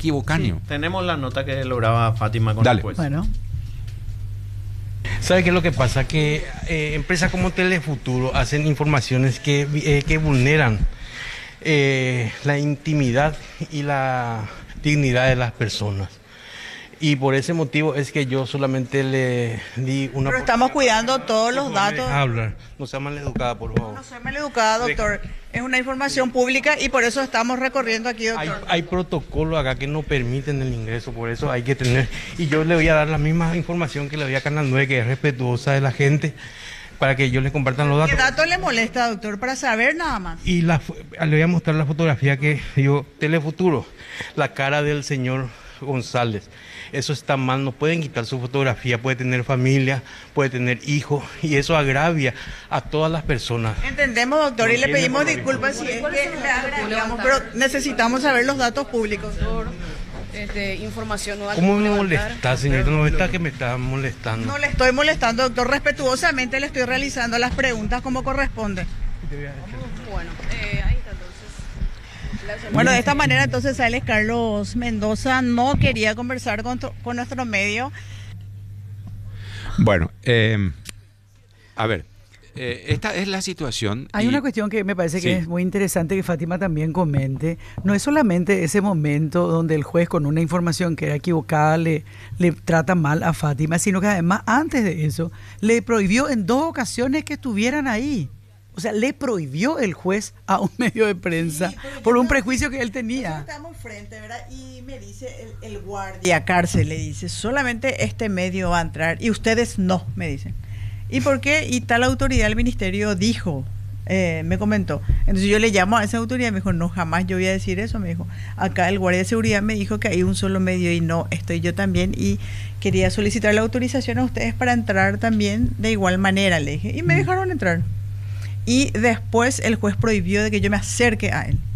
equivocáneo. Sí, tenemos la nota que lograba Fátima con el juez. Bueno. ¿Sabe qué es lo que pasa? Que empresas como Telefuturo hacen informaciones que vulneran la intimidad y la dignidad de las personas. Y por ese motivo es que yo solamente le di una... Pero estamos cuidando todos los datos. Hablar. No sea maleducada, por favor. No soy maleducada, doctor. Es una información pública y por eso estamos recorriendo aquí, doctor. Hay protocolos acá que no permiten el ingreso, por eso hay que tener... Y yo le voy a dar la misma información que le doy a Canal 9, que es respetuosa de la gente, para que ellos les compartan los datos. ¿Qué dato le molesta, doctor? Para saber nada más. Y le voy a mostrar la fotografía que dio Telefuturo, la cara del señor González. Eso está mal, no pueden quitar su fotografía, puede tener familia, puede tener hijos, y eso agravia a todas las personas. Entendemos, doctor, y le pedimos disculpas si es que le agravamos, pero necesitamos saber los datos públicos. Información no. ¿Cómo me molesta, señorita? No está que me está molestando. No le estoy molestando, doctor, respetuosamente le estoy realizando las preguntas como corresponde. Bueno, ahí está entonces. Bueno, de esta manera entonces Alex Carlos Mendoza no quería conversar con nuestro medio. Bueno, a ver, esta es la situación. Hay una cuestión que me parece que es muy interesante que Fátima también comente. No es solamente ese momento donde el juez con una información que era equivocada le trata mal a Fátima, sino que además antes de eso le prohibió en 2 ocasiones que estuvieran ahí. O sea, le prohibió el juez a un medio de prensa por un prejuicio que él tenía. Nosotros estamos frente, ¿verdad? Y me dice el guardia cárcel, le dice, solamente este medio va a entrar y ustedes no, me dicen. ¿Y por qué? Y tal autoridad del ministerio dijo, me comentó. Entonces yo le llamo a esa autoridad y me dijo, no, jamás yo voy a decir eso, me dijo. Acá el guardia de seguridad me dijo que hay un solo medio y no, estoy yo también y quería solicitar la autorización a ustedes para entrar también de igual manera, le dije. Y me dejaron entrar. Y después el juez prohibió de que yo me acerque a él.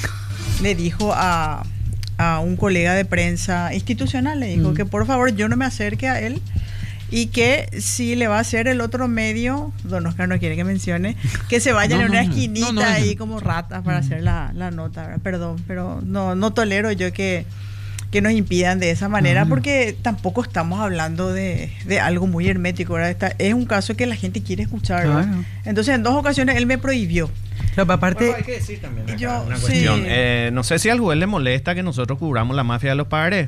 Le dijo a un colega de prensa institucional, le dijo que por favor yo no me acerque a él y que si le va a hacer el otro medio, don Oscar no quiere que mencione, que se vayan en una esquinita ahí como ratas para hacer la nota, ¿verdad? Perdón, pero no tolero yo que nos impidan de esa manera, porque tampoco estamos hablando de algo muy hermético, ¿verdad? Es un caso que la gente quiere escuchar, ¿verdad? Entonces en 2 ocasiones él me prohibió. Pero aparte, hay que decir también acá una cuestión. No sé si al juez le molesta que nosotros cubramos la mafia de los pagarés.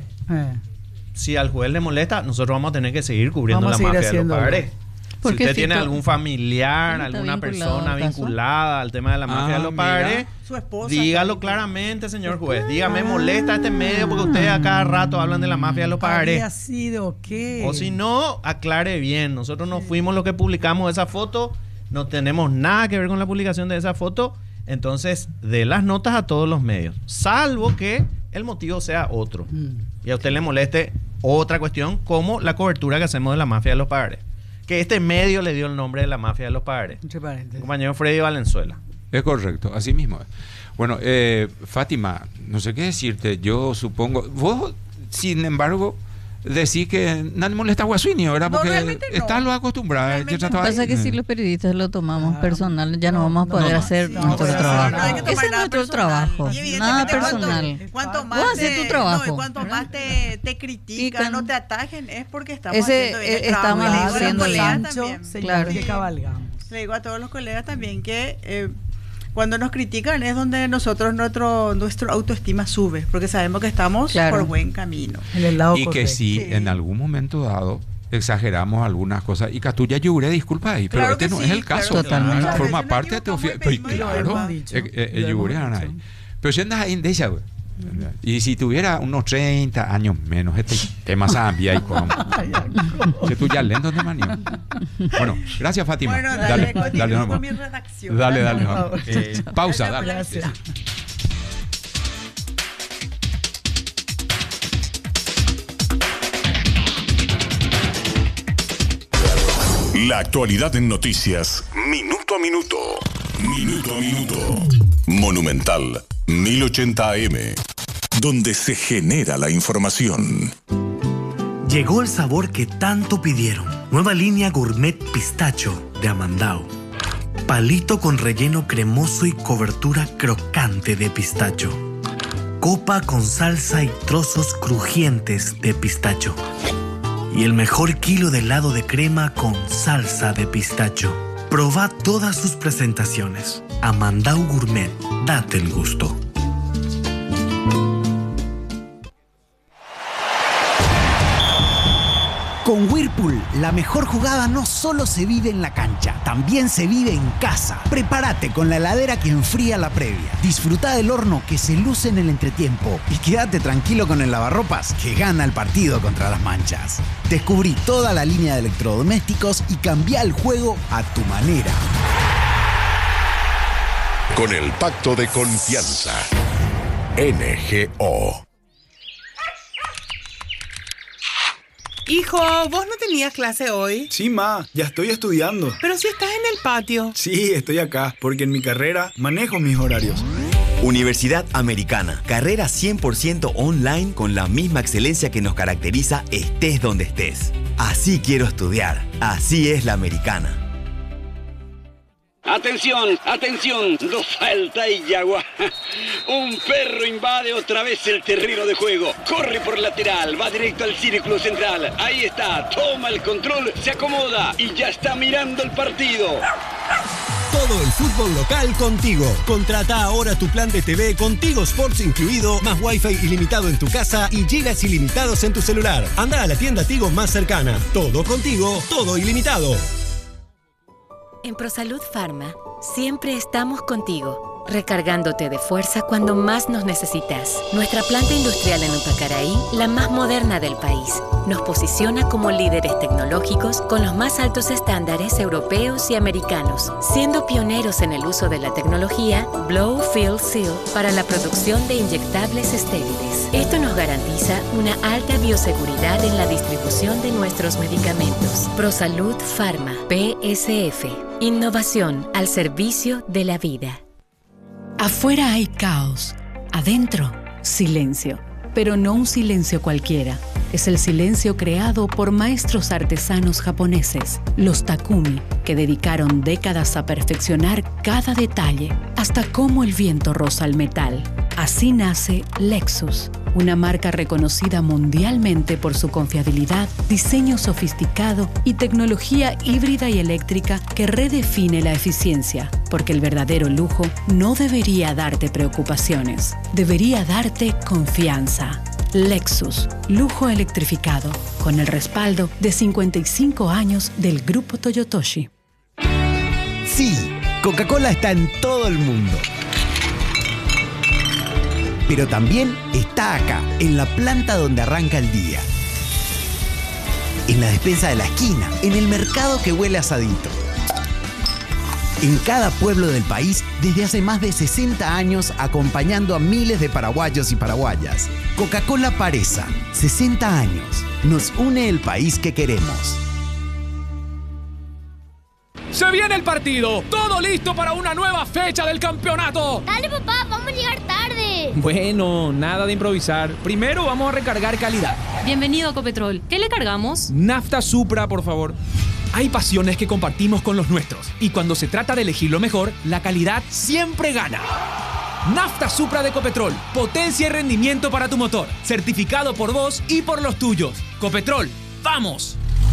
Si al juez le molesta, nosotros vamos a tener que seguir cubriendo la mafia de los pagarés. Si usted tiene algún familiar, alguna persona vinculada al tema de la mafia de los pagarés, dígalo claramente, señor juez. Dígame, molesta este medio porque ustedes a cada rato hablan de la mafia de los pagarés. ¿Había sido qué? O si no, aclare bien. Nosotros no fuimos los que publicamos esa foto, no tenemos nada que ver con la publicación de esa foto. Entonces, de las notas a todos los medios, salvo que el motivo sea otro y a usted le moleste otra cuestión, como la cobertura que hacemos de la mafia de los pagarés. Que este medio le dio el nombre de la mafia de los pagarés. El compañero Freddy Valenzuela. Es correcto, así mismo. Bueno, Fátima, no sé qué decirte. Yo supongo, vos, sin embargo, decís que no le molesta a Guasuini, ¿verdad? Porque estás lo acostumbrado. Lo que pasa es que si los periodistas lo tomamos personal, ya no vamos a poder hacer nuestro trabajo. Ese es nuestro trabajo, nada personal. Cuanto más vos haces tu trabajo. Cuanto más te critican, no te atajen, es porque estamos haciendo el ancho, claro, que cabalgamos. Le digo a todos los colegas también que cuando nos critican es donde nosotros nuestro autoestima sube, porque sabemos que estamos por buen camino. En el lado y correcto. Que si en algún momento dado exageramos algunas cosas y Catuya Yure, disculpa ahí, pero este no es el caso. Totalmente. Forma parte de tu claro, Yure, pero si andas ahí en ella, güey. Y si tuviera unos 30 años menos, este tema sabía y como que tú ya lento de manio. Bueno, gracias Fátima. Bueno, dale con mi redacción. Dale. Pausa, dale. Gracias. La actualidad en noticias, minuto a minuto. Minuto a minuto. Monumental 1080 AM, donde se genera la información. Llegó el sabor que tanto pidieron. Nueva línea gourmet pistacho de Amandao. Palito con relleno cremoso y cobertura crocante de pistacho. copa con salsa y trozos crujientes de pistacho. Y el mejor kilo de helado de crema con salsa de pistacho. Probá todas sus presentaciones. Amandau Gourmet, date el gusto. Con Whirlpool, la mejor jugada no solo se vive en la cancha, también se vive en casa. Prepárate con la heladera que enfría la previa. Disfruta del horno que se luce en el entretiempo. Y quédate tranquilo con el lavarropas que gana el partido contra las manchas. Descubrí toda la línea de electrodomésticos y cambia el juego a tu manera. Con el pacto de confianza. NGO. Hijo, ¿vos no tenías clase hoy? Sí, ma, ya estoy estudiando. Pero si estás en el patio. Sí, estoy acá, porque en mi carrera manejo mis horarios. Universidad Americana, carrera 100% online con la misma excelencia que nos caracteriza estés donde estés. Así quiero estudiar, así es la Americana. Atención, atención, no falta y agua. Un perro invade otra vez el terreno de juego. Corre por lateral, va directo al círculo central. Ahí está, toma el control, se acomoda y ya está mirando el partido. Todo el fútbol local contigo. Contrata ahora tu plan de TV con Tigo Sports incluido, más Wi-Fi ilimitado en tu casa y gigas ilimitados en tu celular. Anda a la tienda Tigo más cercana. Todo contigo, todo ilimitado. En ProSalud Pharma, siempre estamos contigo, recargándote de fuerza cuando más nos necesitas. Nuestra planta industrial en Upacaraí, la más moderna del país, nos posiciona como líderes tecnológicos con los más altos estándares europeos y americanos, siendo pioneros en el uso de la tecnología Blow Fill Seal para la producción de inyectables estériles. Esto nos garantiza una alta bioseguridad en la distribución de nuestros medicamentos. ProSalud Pharma, PSF. Innovación al servicio de la vida. Afuera hay caos, adentro silencio, pero no un silencio cualquiera. Es el silencio creado por maestros artesanos japoneses, los Takumi, que dedicaron décadas a perfeccionar cada detalle, hasta cómo el viento roza el metal. Así nace Lexus, una marca reconocida mundialmente por su confiabilidad, diseño sofisticado y tecnología híbrida y eléctrica que redefine la eficiencia, porque el verdadero lujo no debería darte preocupaciones, debería darte confianza. Lexus, lujo electrificado, con el respaldo de 55 años del Grupo Toyotoshi. Sí, Coca-Cola está en todo el mundo. Pero también está acá, en la planta donde arranca el día. En la despensa de la esquina, en el mercado que huele a asadito. En cada pueblo del país, desde hace más de 60 años, acompañando a miles de paraguayos y paraguayas. Coca-Cola Paresa, 60 años. Nos une el país que queremos. ¡Se viene el partido! ¡Todo listo para una nueva fecha del campeonato! ¡Dale, papá! ¡Vamos a llegar tarde! Bueno, nada de improvisar. Primero vamos a recargar calidad. Bienvenido a Copetrol. ¿Qué le cargamos? Nafta Supra, por favor. Hay pasiones que compartimos con los nuestros. Y cuando se trata de elegir lo mejor, la calidad siempre gana. Nafta Supra de Copetrol. Potencia y rendimiento para tu motor. Certificado por vos y por los tuyos. Copetrol, ¡vamos!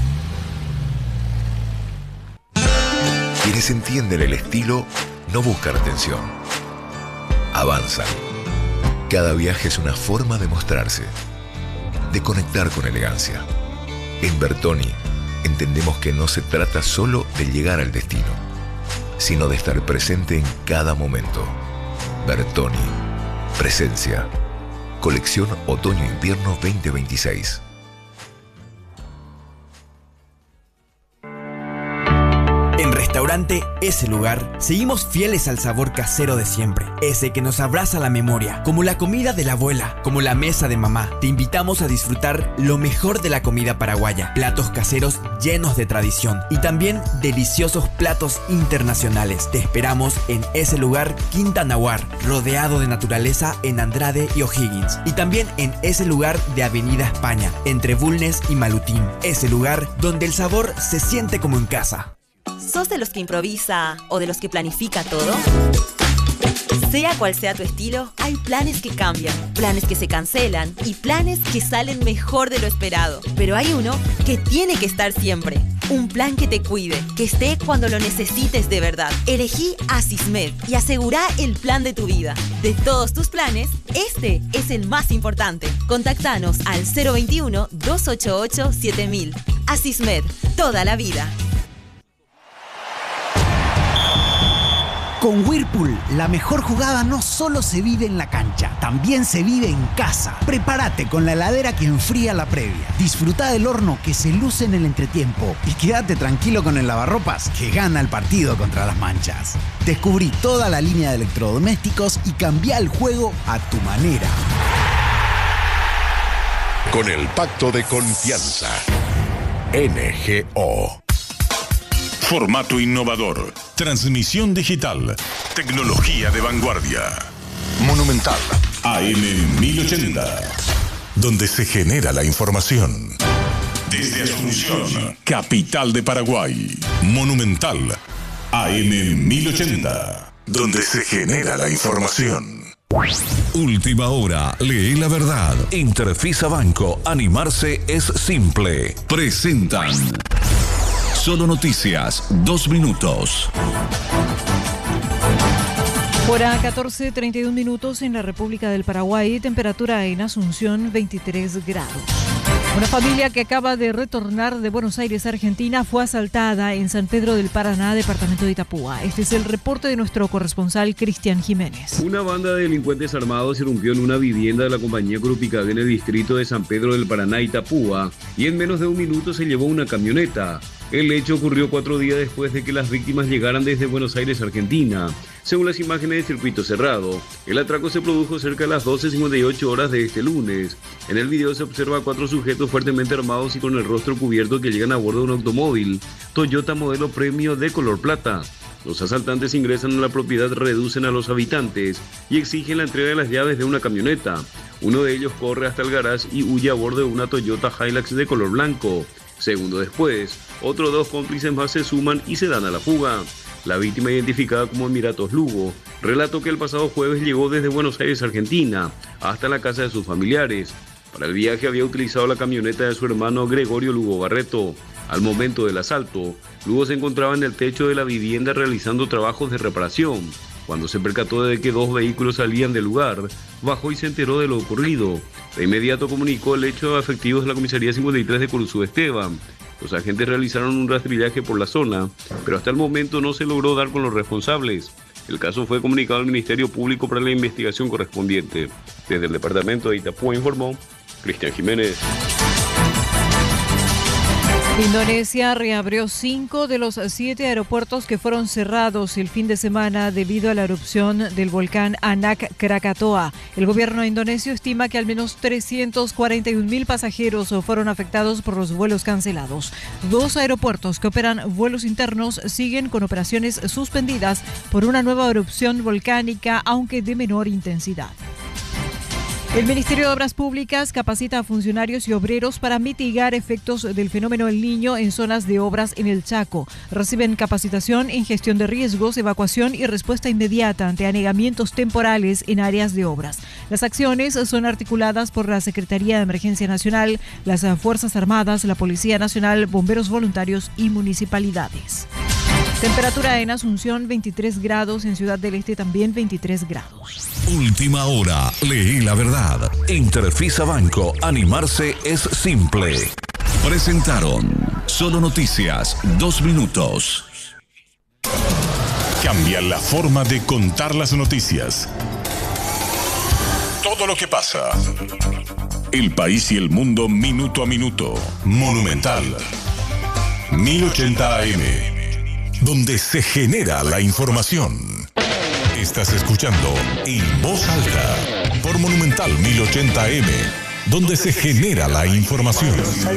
Quienes entienden el estilo no buscan atención. Avanzan. Cada viaje es una forma de mostrarse, de conectar con elegancia. En Bertoni entendemos que no se trata solo de llegar al destino, sino de estar presente en cada momento. Bertoni. Presencia. Colección Otoño-Invierno 2026. En Restaurante Ese Lugar, seguimos fieles al sabor casero de siempre. Ese que nos abraza la memoria, como la comida de la abuela, como la mesa de mamá. Te invitamos a disfrutar lo mejor de la comida paraguaya. Platos caseros llenos de tradición y también deliciosos platos internacionales. Te esperamos en Ese Lugar Quinta Nahuar, rodeado de naturaleza en Andrade y O'Higgins. Y también en Ese Lugar de Avenida España, entre Bulnes y Malutín. Ese lugar donde el sabor se siente como en casa. ¿Sos de los que improvisa o de los que planifica todo? Sea cual sea tu estilo, hay planes que cambian, planes que se cancelan y planes que salen mejor de lo esperado. Pero hay uno que tiene que estar siempre. Un plan que te cuide, que esté cuando lo necesites de verdad. Elegí Asismed y asegura el plan de tu vida. De todos tus planes, este es el más importante. Contactanos al 021-288-7000. Asismed, toda la vida. Con Whirlpool, la mejor jugada no solo se vive en la cancha, también se vive en casa. Prepárate con la heladera que enfría la previa. Disfruta del horno que se luce en el entretiempo. Y quédate tranquilo con el lavarropas que gana el partido contra las manchas. Descubrí toda la línea de electrodomésticos y cambia el juego a tu manera. Con el pacto de confianza. NGO. Formato innovador, transmisión digital, tecnología de vanguardia. Monumental AM 1080, donde se genera la información. Desde Asunción, capital de Paraguay. Monumental AM 1080, donde se genera la información. Última hora, lee la verdad. Interfisa Banco, animarse es simple. Presentan Solo Noticias, 2 minutos. Hora 14:31 minutos en la República del Paraguay, temperatura en Asunción 23 grados. Una familia que acaba de retornar de Buenos Aires, Argentina, fue asaltada en San Pedro del Paraná, departamento de Itapúa. Este es el reporte de nuestro corresponsal Cristian Jiménez. Una banda de delincuentes armados irrumpió en una vivienda de la compañía Curupicag en el distrito de San Pedro del Paraná, Itapúa, y en menos de un minuto se llevó una camioneta. El hecho ocurrió 4 días después de que las víctimas llegaran desde Buenos Aires, Argentina. Según las imágenes de circuito cerrado, el atraco se produjo cerca de las 12:58 horas de este lunes. En el video se observa a 4 sujetos fuertemente armados y con el rostro cubierto que llegan a bordo de un automóvil Toyota modelo Premio de color plata. Los asaltantes ingresan a la propiedad, reducen a los habitantes y exigen la entrega de las llaves de una camioneta. Uno de ellos corre hasta el garage y huye a bordo de una Toyota Hilux de color blanco. Segundo después, otros 2 cómplices más se suman y se dan a la fuga. La víctima, identificada como Emiratos Lugo, relató que el pasado jueves llegó desde Buenos Aires, Argentina, hasta la casa de sus familiares. Para el viaje había utilizado la camioneta de su hermano Gregorio Lugo Barreto. Al momento del asalto, Lugo se encontraba en el techo de la vivienda realizando trabajos de reparación. Cuando se percató de que 2 vehículos salían del lugar, bajó y se enteró de lo ocurrido. De inmediato comunicó el hecho a efectivos de la comisaría 53 de Curuzú Esteban. Los agentes realizaron un rastrillaje por la zona, pero hasta el momento no se logró dar con los responsables. El caso fue comunicado al Ministerio Público para la investigación correspondiente. Desde el departamento de Itapúa informó Cristian Jiménez. Indonesia reabrió 5 de los 7 aeropuertos que fueron cerrados el fin de semana debido a la erupción del volcán Anak Krakatoa. El gobierno indonesio estima que al menos 341.000 pasajeros fueron afectados por los vuelos cancelados. 2 aeropuertos que operan vuelos internos siguen con operaciones suspendidas por una nueva erupción volcánica, aunque de menor intensidad. El Ministerio de Obras Públicas capacita a funcionarios y obreros para mitigar efectos del fenómeno El Niño en zonas de obras en el Chaco. Reciben capacitación en gestión de riesgos, evacuación y respuesta inmediata ante anegamientos temporales en áreas de obras. Las acciones son articuladas por la Secretaría de Emergencia Nacional, las Fuerzas Armadas, la Policía Nacional, bomberos voluntarios y municipalidades. Temperatura en Asunción 23 grados, en Ciudad del Este también 23 grados. Última hora, leí la verdad. Interfisa Banco, animarse es simple. Presentaron Solo Noticias, 2 minutos. Cambia la forma de contar las noticias. Todo lo que pasa. El país y el mundo minuto a minuto. Monumental 1080 AM, donde se genera la información. Estás escuchando En Voz Alta por Monumental 1080 AM, donde se genera la información.